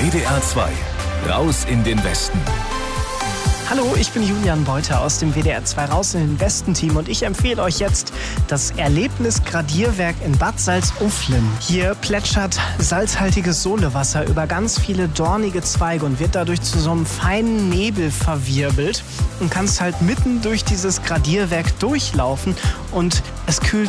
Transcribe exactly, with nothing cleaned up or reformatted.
W D R zwei. Raus in den Westen. Hallo, ich bin Julian Beuter aus dem W D R zwei Raus in den Westen-Team und ich empfehle euch jetzt das Erlebnis-Gradierwerk in Bad Salzuflen. Hier plätschert salzhaltiges Solewasser über ganz viele dornige Zweige und wird dadurch zu so einem feinen Nebel verwirbelt und kannst halt mitten durch dieses Gradierwerk durchlaufen und es kühlt